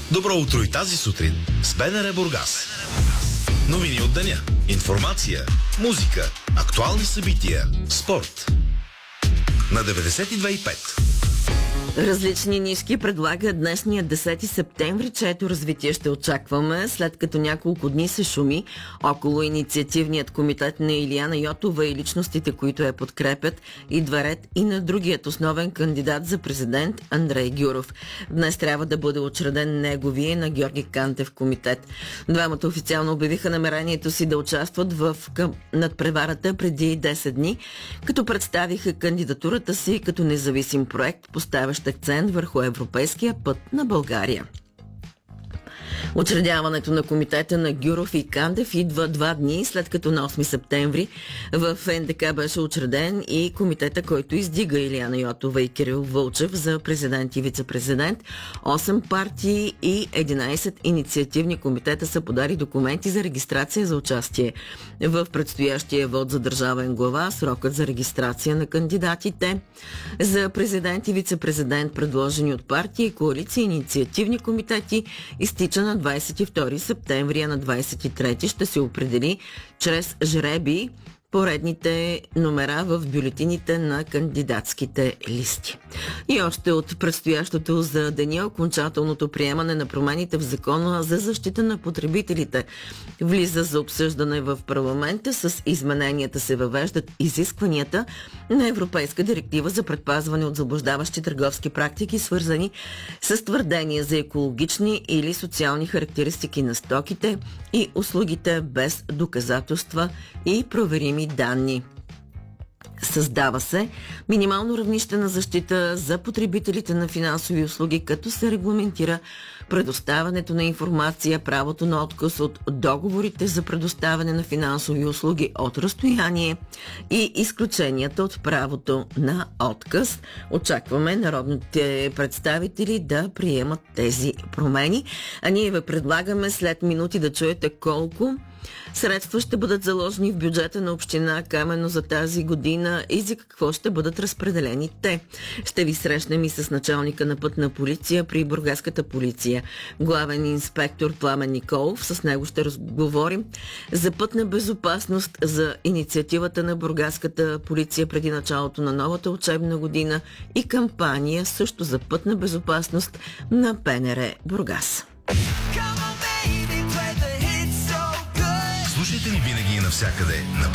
Добро утро и тази сутрин с БНР Бургас. Новини от деня, информация, музика, актуални събития, спорт. На 92,5. Различни нишки предлага днешния 10 септември, чието развитие ще очакваме, след като няколко дни се шуми около инициативният комитет на Илияна Йотова и личностите, които я подкрепят, идва ред и на другият основен кандидат за президент Андрей Гюров. Днес трябва да бъде учреден неговия на Георги Кантев комитет. Двамата официално обявиха намерението си да участват в надпреварата преди 10 дни, като представиха кандидатурата си като независим проект, поставящ акцент върху европейския път на България. Учредяването на комитета на Гюров и Кандев идва 2 дни след като на 8 септември в НДК беше учреден и комитета, който издига Илияна Йотова и Кирил Вълчев за президент и вице-президент. 8 партии и 11 инициативни комитета са подали документи за регистрация за участие в предстоящия вод за държавен глава. Срокът за регистрация на кандидатите за президент и вице-президент, предложени от партии и коалиции, инициативни комитети, изтича на 22 септември, а на 23 ще се определи чрез жребий поредните номера в бюлетините на кандидатските листи. И още от предстоящото за деня окончателното приемане на промените в Закона за защита на потребителите влиза за обсъждане в парламента. С измененията се въвеждат изискванията на Европейска директива за предпазване от заблуждаващи търговски практики, свързани с твърдения за екологични или социални характеристики на стоките и услугите без доказателства и проверими данни. Създава се минимално равнище на защита за потребителите на финансови услуги, като се регламентира предоставянето на информация, правото на отказ от договорите за предоставяне на финансови услуги от разстояние и изключенията от правото на отказ. Очакваме народните представители да приемат тези промени, а ние ви предлагаме след минути да чуете колко средства ще бъдат заложени в бюджета на община Камено за тази година и за какво ще бъдат разпределени те. Ще ви срещнем и с началника на пътна полиция при Бургаската полиция, главен инспектор Пламен Николов. С него ще разговорим за пътна безопасност, за инициативата на Бургаската полиция преди началото на новата учебна година и кампания също за пътна безопасност на БНР Бургас. Слушайте ни винаги и навсякъде на